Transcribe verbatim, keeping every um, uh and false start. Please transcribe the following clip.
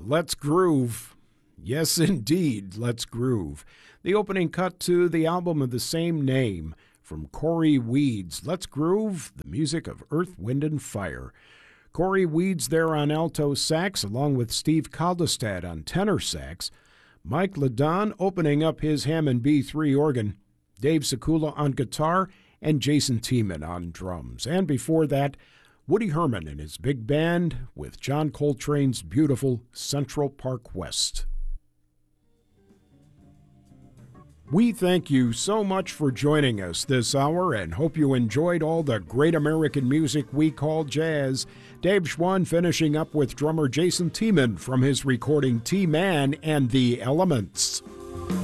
Let's groove. Yes, indeed, let's groove. The opening cut to the album of the same name from Cory Weeds. Let's groove, the music of Earth, Wind, and Fire. Cory Weeds there on alto sax, along with Steve Kaldestad on tenor sax. Mike Ladon opening up his Hammond B three organ. Dave Sekula on guitar, and Jason Tiemann on drums. And before that, Woody Herman and his big band with John Coltrane's beautiful Central Park West. We thank you so much for joining us this hour and hope you enjoyed all the great American music we call jazz. Dave Schwann finishing up with drummer Jason Tiemann from his recording T-Man and the Elements.